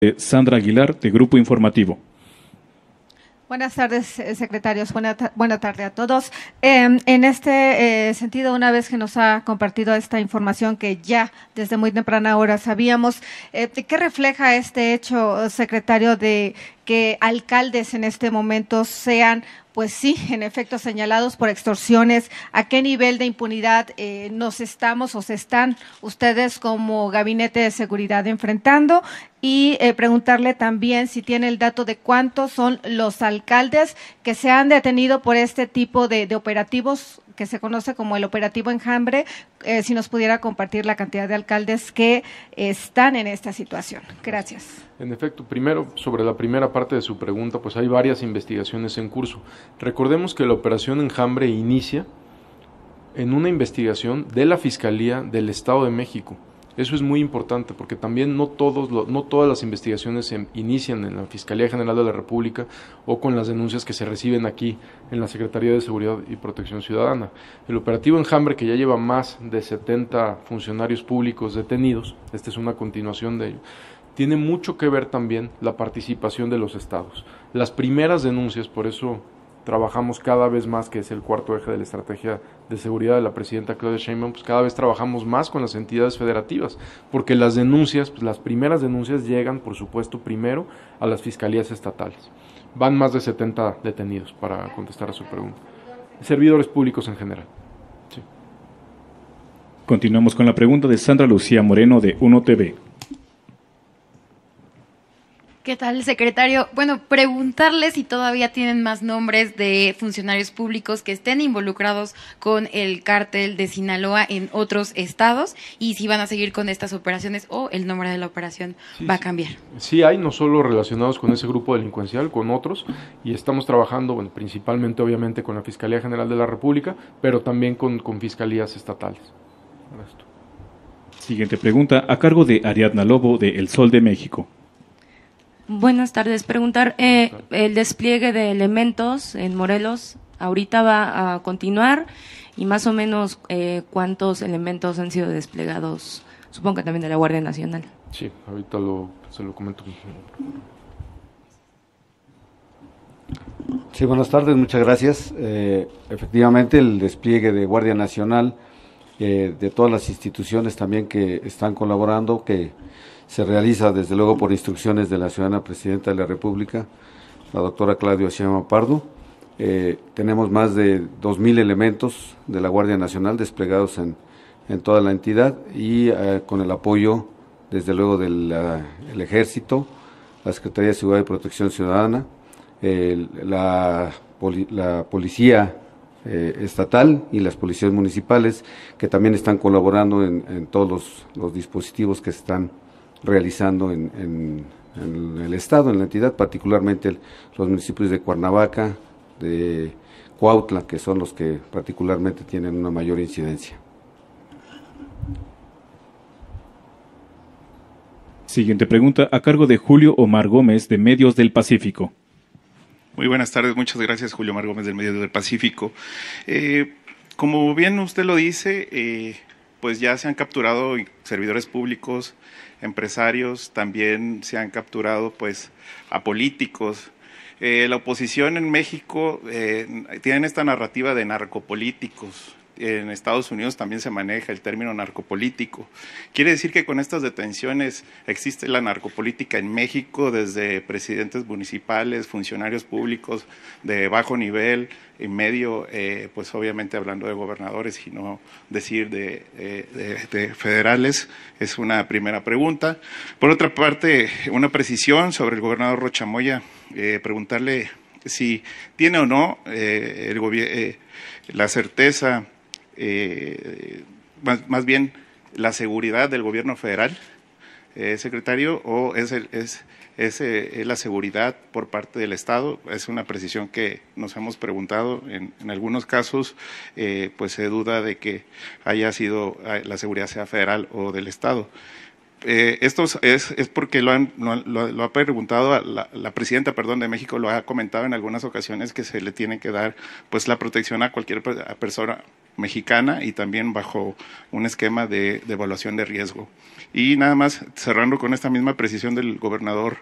Sandra Aguilar, de Grupo Informativo. Buenas tardes, secretarios. Buena tarde a todos. En este sentido, una vez que nos ha compartido esta información que ya desde muy temprana hora sabíamos, ¿qué refleja este hecho, secretario, de que alcaldes en este momento sean, pues sí, en efecto, señalados por extorsiones? ¿A qué nivel de impunidad nos estamos o se están ustedes como Gabinete de Seguridad enfrentando? Y preguntarle también si tiene el dato de cuántos son los alcaldes que se han detenido por este tipo de operativos que se conoce como el operativo Enjambre, si nos pudiera compartir la cantidad de alcaldes que están en esta situación. Gracias. En efecto, primero, sobre la primera parte de su pregunta, pues hay varias investigaciones en curso. Recordemos que la operación Enjambre inicia en una investigación de la Fiscalía del Estado de México. Eso es muy importante porque también no todas las investigaciones se inician en la Fiscalía General de la República o con las denuncias que se reciben aquí en la Secretaría de Seguridad y Protección Ciudadana. El operativo Enjambre, que ya lleva más de 70 funcionarios públicos detenidos, esta es una continuación de ello, tiene mucho que ver también la participación de los estados. Las primeras denuncias, por eso trabajamos cada vez más, que es el cuarto eje de la estrategia de seguridad de la presidenta Claudia Sheinbaum, pues cada vez trabajamos más con las entidades federativas, porque las denuncias, pues las primeras denuncias llegan, por supuesto, primero a las fiscalías estatales. Van más de 70 detenidos, para contestar a su pregunta. Servidores públicos en general. Sí. Continuamos con la pregunta de Sandra Lucía Moreno, de Uno TV. ¿Qué tal, secretario? Bueno, preguntarle si todavía tienen más nombres de funcionarios públicos que estén involucrados con el cártel de Sinaloa en otros estados y si van a seguir con estas operaciones o el nombre de la operación va a cambiar. Sí hay, no solo relacionados con ese grupo delincuencial, con otros, y estamos trabajando, bueno, principalmente obviamente con la Fiscalía General de la República, pero también con fiscalías estatales. Siguiente pregunta, a cargo de Ariadna Lobo, de El Sol de México. Buenas tardes. Preguntar, el despliegue de elementos en Morelos ahorita va a continuar y más o menos cuántos elementos han sido desplegados, supongo que también de la Guardia Nacional. Sí, ahorita se lo comento. Sí, buenas tardes, muchas gracias. Efectivamente, el despliegue de Guardia Nacional, de todas las instituciones también que están colaborando, que se realiza desde luego por instrucciones de la ciudadana presidenta de la República, la doctora Claudia Sheinbaum Pardo. Tenemos más de 2,000 elementos de la Guardia Nacional desplegados en toda la entidad y con el apoyo desde luego del Ejército, la Secretaría de Seguridad y Protección Ciudadana, la Policía estatal y las policías municipales, que también están colaborando en todos los dispositivos que se están realizando en el estado, en la entidad, particularmente los municipios de Cuernavaca, de Cuautla, que son los que particularmente tienen una mayor incidencia. Siguiente pregunta, a cargo de Julio Omar Gómez, de Medios del Pacífico. Muy buenas tardes, muchas gracias, Julio Omar Gómez, del Medios del Pacífico. Como bien usted lo dice, pues ya se han capturado servidores públicos, empresarios, también se han capturado pues a políticos. La oposición en México tiene esta narrativa de narcopolíticos. En Estados Unidos también se maneja el término narcopolítico. Quiere decir que con estas detenciones existe la narcopolítica en México, desde presidentes municipales, funcionarios públicos de bajo nivel y medio, pues obviamente hablando de gobernadores y no decir de federales. Es una primera pregunta. Por otra parte, una precisión sobre el gobernador Rocha Moya, preguntarle si tiene o no la certeza, más bien la seguridad del gobierno federal, secretario, o es la seguridad por parte del Estado. Es una precisión que nos hemos preguntado. En algunos casos, pues se duda de que haya sido la seguridad sea federal o del Estado. Esto es porque lo ha preguntado, la presidenta, de México lo ha comentado en algunas ocasiones, que se le tiene que dar pues la protección a cualquier persona mexicana y también bajo un esquema de evaluación de riesgo. Y nada más, cerrando con esta misma precisión del gobernador